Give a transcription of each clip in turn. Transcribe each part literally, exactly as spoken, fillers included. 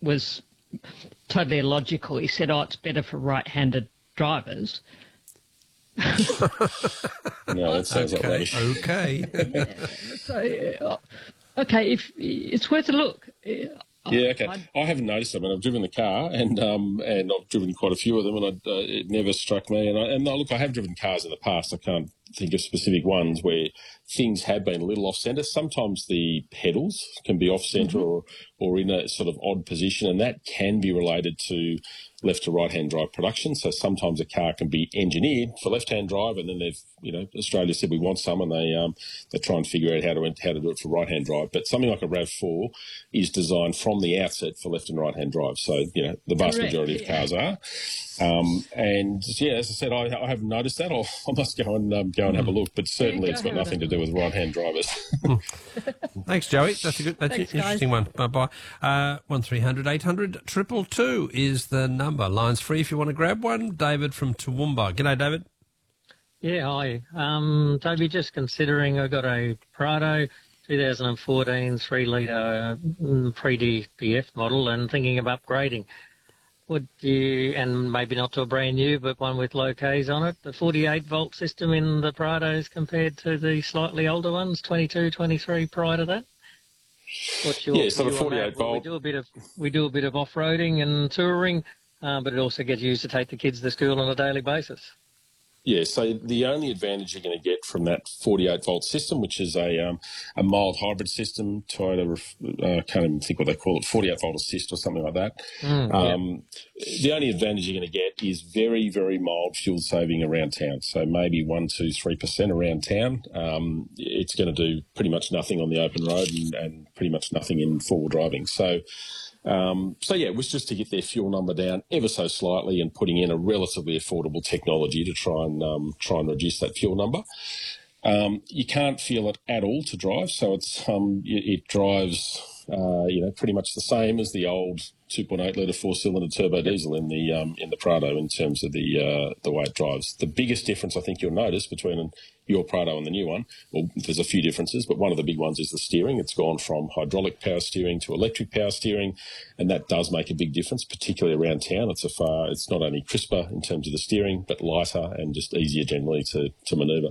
was totally illogical. He said, oh, it's better for right-handed drivers. No, that sounds okay. like rubbish. Okay. Yeah, so, uh, okay, if it's worth a look. Yeah, okay. I'd, I haven't noticed them, and I've driven the car, and um, and I've driven quite a few of them, and I, uh, it never struck me. And I, and I, look, I have driven cars in the past. I can't think of specific ones where things have been a little off centre. Sometimes the pedals can be off centre mm-hmm. or or in a sort of odd position, and that can be related to left to right hand drive production. So sometimes a car can be engineered for left hand drive, and then they've you know Australia said we want some, and they um they try and figure out how to how to do it for right hand drive. But something like a RAV four is designed from the outset for left and right hand drive. So you know the vast Correct, majority yeah. of cars are. Um, and yeah, as I said, I, I haven't noticed that. I'll, I must go and um, go and have a look. But certainly, yeah, it's got nothing to do with right hand drivers. Thanks, Joey. That's a good. That's Thanks, an interesting guys. one. Bye bye. Uh, one three hundred eight hundred triple two is the number. Lines free if you want to grab one. David from Toowoomba. G'day, David. Yeah, hi. Um, Toby, just considering I got a Prado twenty fourteen three litre uh, pre-D P F model and thinking of upgrading. Would you, and maybe not to a brand new, but one with low Ks on it, the forty-eight volt system in the Prados compared to the slightly older ones, twenty-two, twenty-three prior to that? What's your Yeah, so the view on forty-eight that? Well, volt. we do a bit of we do a bit of off-roading and touring, uh, but it also gets used to take the kids to school on a daily basis. Yeah, so the only advantage you're going to get from that forty-eight volt system, which is a um, a mild hybrid system, Toyota, I uh, can't even think what they call it, forty-eight volt assist or something like that. Mm, um, yeah. The only advantage you're going to get is very, very mild fuel saving around town. So maybe one, two, three percent around town. Um, it's going to do pretty much nothing on the open road and, and pretty much nothing in four-wheel driving. So. Um, so, yeah, it was just to get their fuel number down ever so slightly and putting in a relatively affordable technology to try and um, try and reduce that fuel number. Um, you can't feel it at all to drive, so it's um, it, it drives, uh, you know, pretty much the same as the old two point eight litre four-cylinder turbo diesel in the um, in the Prado in terms of the uh, the way it drives. The biggest difference I think you'll notice between your Prado and the new one, well, there's a few differences, but one of the big ones is the steering. It's gone from hydraulic power steering to electric power steering, and that does make a big difference, particularly around town. It's a far, it's not only crisper in terms of the steering, but lighter and just easier generally to to manoeuvre.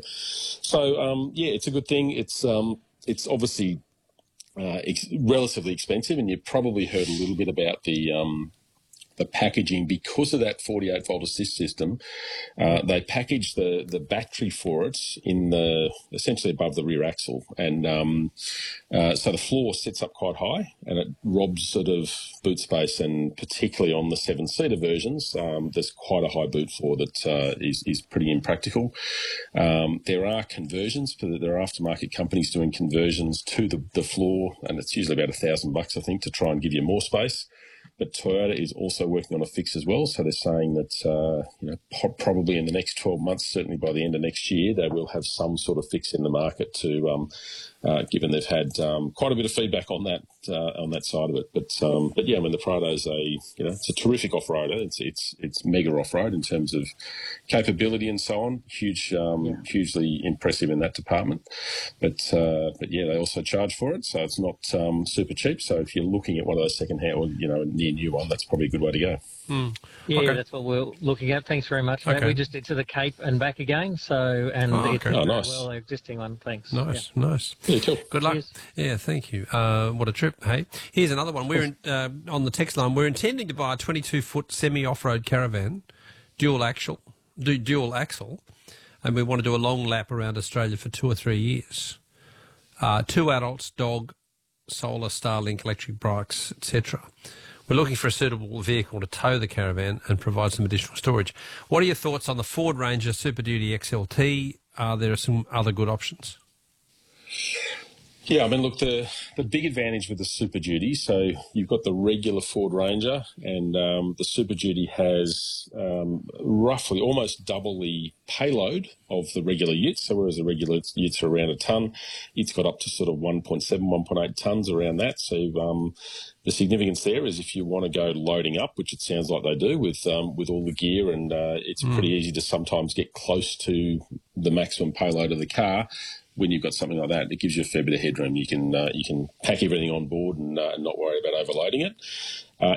So um, yeah, it's a good thing. It's um, it's obviously uh, ex- relatively expensive, and you've probably heard a little bit about the um, the packaging because of that forty-eight volt assist system. Uh, they package the, the battery for it in the essentially above the rear axle, and um, uh, so the floor sits up quite high, and it robs sort of boot space. And particularly on the seven seater versions, um, there's quite a high boot floor that uh, is is pretty impractical. Um, there are conversions, there are aftermarket companies doing conversions to the, the floor, and it's usually about a thousand bucks, I think, to try and give you more space. But Toyota is also working on a fix as well. So they're saying that, uh, you know, po- probably in the next twelve months, certainly by the end of next year, they will have some sort of fix in the market to, um, uh, given they've had um, quite a bit of feedback on that uh, on that side of it. But um, but yeah, I mean the Prado's a you know it's a terrific off-roader. It's it's it's mega off-road in terms of capability and so on. Huge, um, yeah. hugely impressive in that department. But uh, but yeah, they also charge for it, so it's not um, super cheap. So if you're looking at one of those second-hand or you know near new one, that's probably a good way to go. Mm. Yeah, Okay. that's what we're looking at. Thanks very much. Okay. We just did to the Cape and back again. So and Oh, it's okay. Oh, nice. well the existing one. Thanks. Nice, Yeah. nice. Yeah, cool. Good luck. Cheers. Yeah, thank you. Uh, what a trip, hey. Here's another one. We're in, uh, on the text line. We're intending to buy a twenty-two foot semi-off-road caravan, dual axle, du- dual axle, and we want to do a long lap around Australia for two or three years. Uh, two adults, dog, solar, Starlink, electric bikes, et cetera. We're looking for a suitable vehicle to tow the caravan and provide some additional storage. What are your thoughts on the Ford Ranger Super Duty X L T? Are there some other good options? Yeah, I mean, look, the, the big advantage with the Super Duty, so you've got the regular Ford Ranger, and um, the Super Duty has um, roughly almost double the payload of the regular ute. So whereas the regular utes are around a tonne, it's got up to sort of one point seven, one point eight tonnes around that. So um, the significance there is if you want to go loading up, which it sounds like they do with um, with all the gear, and uh, it's mm. pretty easy to sometimes get close to the maximum payload of the car. When you've got something like that, it gives you a fair bit of headroom. You can uh, you can pack everything on board and uh, not worry about overloading it.